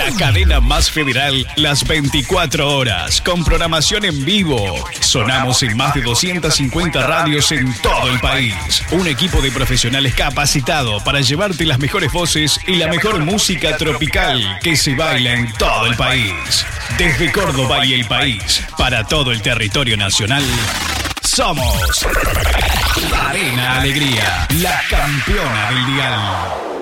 La cadena más federal, las 24 horas, con programación en vivo. Sonamos en más de 250 radios en todo el país. Un equipo de profesionales capacitado para llevarte las mejores voces y la mejor música tropical que se baila en todo el país. Desde Córdoba y el país, para todo el territorio nacional, somos Arena Alegría, la campeona del dial.